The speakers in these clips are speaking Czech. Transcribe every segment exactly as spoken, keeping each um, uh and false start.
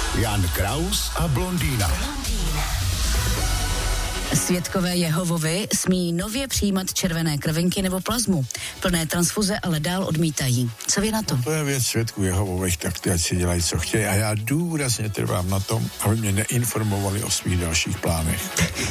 Jan Kraus a blondýna. Svědkové Jehovovi smí nově přijímat červené krvinky nebo plazmu. Plné transfuze ale dál odmítají. Co vy na to? No, to je věc svědků Jehovových, tak ty ať si dělají, co chtějí. A já důrazně trvám na tom, aby mě neinformovali o svých dalších plánech.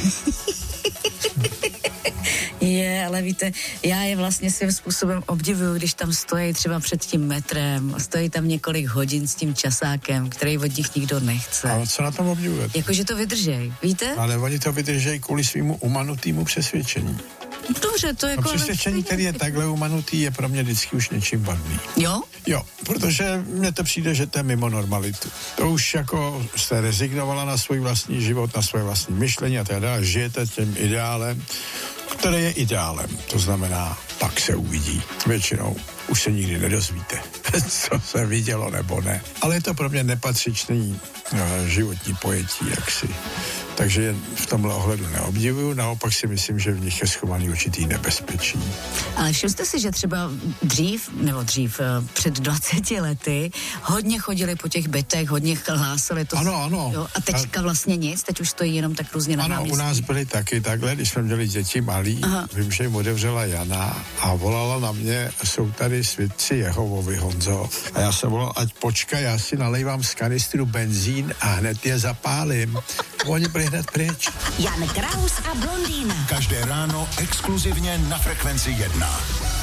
Je, ale víte, já je vlastně svým způsobem obdivuju, když tam stojí třeba před tím metrem, stojí tam několik hodin s tím časákem, který od nich nikdo nechce. Ale co na tom obdivujete? Jakože to vydržej, víte? Ale oni to vydržejí kvůli svýmu umanutýmu přesvědčení. Dobře, to je jako... A přesvědčení, který je takhle umanutý, je pro mě vždycky už něčím vadný. Jo? Jo, protože mně to přijde, že to je mimo normalitu. To už jako jste rezignovala na svůj vlastní život, na svoje vlastní myšlení a teda žijete tím ideálem, který je ideálem. To znamená, pak se uvidí. Většinou už se nikdy nedozvíte, co se vidělo nebo ne. Ale je to pro mě nepatřičný no, životní pojetí, jaksi. Takže je v tomhle ohledu neobdivuju, naopak si myslím, že v nich je schovaný určitý nebezpečí. Ale všiml jste si, že třeba dřív, nebo dřív, před dvaceti lety, hodně chodili po těch bytech, hodně hlásali to. Ano, ano. Jo, a teďka vlastně nic, teď už stojí jenom tak různě na Ano, náměstí. u nás byli taky takhle, když jsme měli děti malí, Aha. vím, že jim otevřela Jana a volala na mě, jsou tady svědci Jehovovi, Honzo. A já jsem volal, ať počkaj, já si nalejvám z kanistru benzín a hned je zapálím. Oni byli hned pryč. Jan Kraus a blondýna. Každé ráno exkluzivně na Frekvenci jedna.